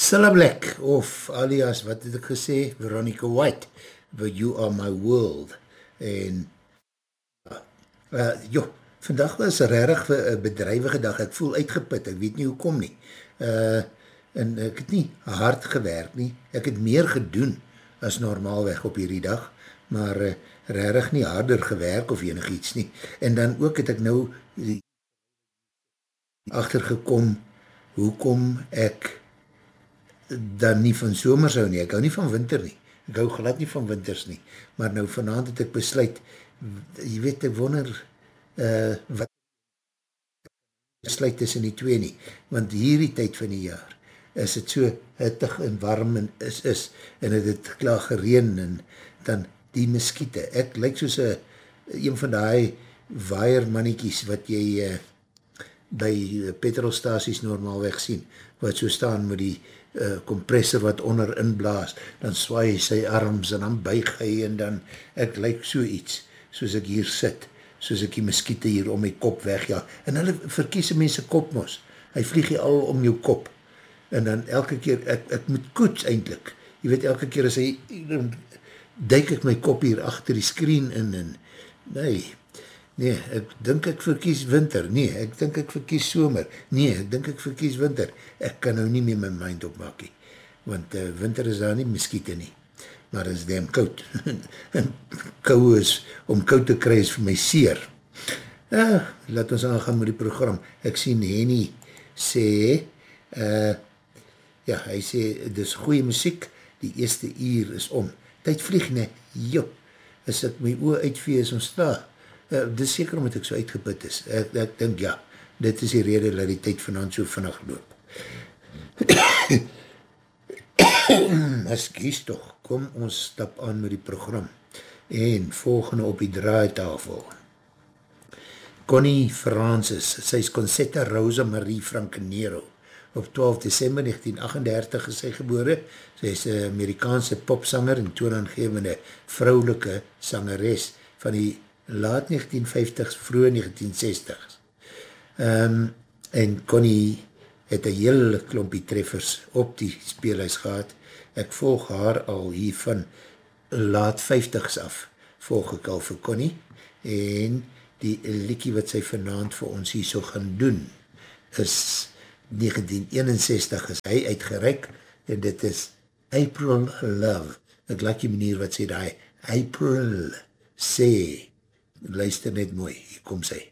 Cilla Black, of alias, wat het ek gesê, Veronica White, but You Are My World, en vandag was rarig een bedrijwige dag, ek voel uitgeput, ek weet nie hoekom nie, en ek het nie hard gewerk nie, ek het meer gedoen as normaalweg op hierdie dag, maar rarig nie harder gewerk of enig iets nie, en dan ook het ek nou achtergekom, hoekom ek dan nie van somers hou nie, ek hou nie van winter nie, ek hou glad nie van winters nie, maar nou vanavond het ek besluit, jy weet, ek wonder wat besluit tussen die twee nie, want hierdie tyd van die jaar is het so hittig en warm en is en het het klaar gereën en dan die muskiete, ek lyk soos een van die waaiermannetjies wat jy by petrolstasies normaalweg sien, wat so staan met die compressor wat onder inblaas, dan swaai sy arms en dan buig hy en dan, ek lyk so iets, soos ek hier sit, soos ek die muskiete hier om my kop wegjaag, en hulle verkies mense kop mos, hy vlieg hier al om jou kop, en dan elke keer, ek moet koets eindelijk, jy weet elke keer as hy, duik ek my kop hier achter die screen in, en nee, ek dink ek verkies winter, nee, ek dink ek verkies somer, nee, ek dink ek verkies winter, ek kan nou nie meer my mind opmaak nie, want winter is daar nie muskiete nie, maar is damn koud, en kou is, om koud te kry is vir my seer. Laat ons aangaan met die program, ek sien Henny sê, hy sê, dis goeie muziek, die eerste uur is om, tyd vlieg nie, as ek my oor uitvee is ontstaan, dit is seker omdat ek so uitgeput is. Ek dink, dit is die rede dat die tyd vanavond so vinnig loop. Excuse toch, kom ons stap aan met die program. En volgende op die draaitafel. Connie Francis, sy is Concetta Rosa Marie Frankenero. Op 12 December 1938 is sy gebore. Sy is een Amerikaanse popsanger en toonaangewende vrouwelike sangeres van die laat 1950s, vroeg 1960s. En Connie het een hele klompie treffers op die speelhuis gehad. Ek volg haar al hier van laat 50s af, volg ek al vir Connie, en die liekie wat sy vanavond vir ons hier so gaan doen, is 1961 is hy uitgereik, en dit is April Love. Ek like die manier wat sê die, April, sê, luister net mooi, hier kom sy.